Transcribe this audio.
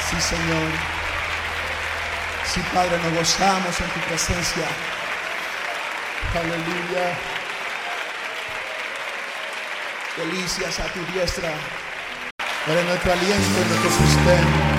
Sí, Señor. Sí, Padre, nos gozamos en tu presencia. Aleluya. Delicias a tu diestra. Eres nuestro aliento y nuestro sustento.